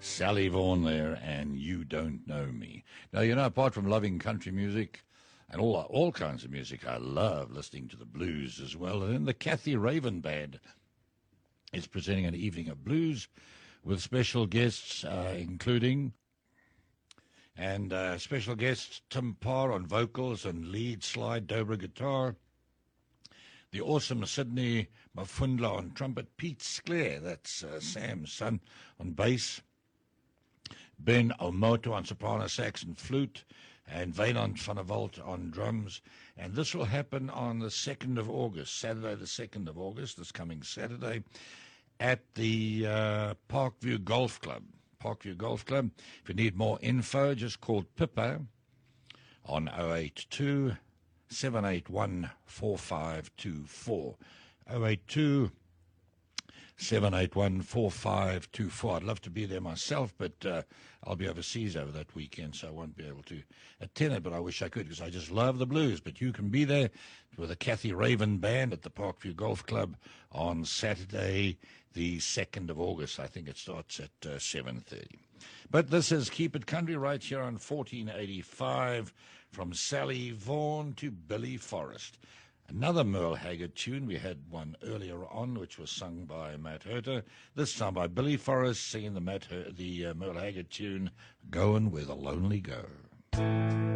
Sally Vaughan there, and You Don't Know Me. Now, you know, apart from loving country music and all kinds of music, I love listening to the blues as well. And then the Kathy Raven Band is presenting an evening of blues with special guests, including special guests Tim Parr on vocals and lead slide dobra guitar, the awesome Sydney Mafundla on trumpet, Pete Sclair, that's Sam's son, on bass, Ben Omoto on soprano, sax and flute, and Wynand van der Walt on drums. And this will happen on the 2nd of August, Saturday the 2nd of August, this coming Saturday, at the Parkview Golf Club. Parkview Golf Club. If you need more info, just call Pippa on 082 781 4524. 082 781 4524. I'd love to be there myself, but I'll be overseas over that weekend, so I won't be able to attend it, but I wish I could because I just love the blues. But you can be there with the Kathy Raven Band at the Parkview Golf Club on Saturday, the 2nd of August. I think it starts at 7:30. But this is Keep It Country right here on 1485, from Sally Vaughan to Billy Forrest. Another Merle Haggard tune. We had one earlier on, which was sung by Matt Herter. This time by Billy Forrest, singing the Merle Haggard tune, Going Where the Lonely Go.